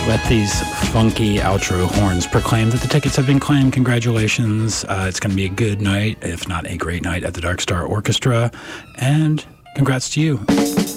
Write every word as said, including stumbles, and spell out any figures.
Let these funky outro horns proclaim that the tickets have been claimed. Congratulations. Uh, it's going to be a good night, if not a great night, at the Dark Star Orchestra. And congrats to you.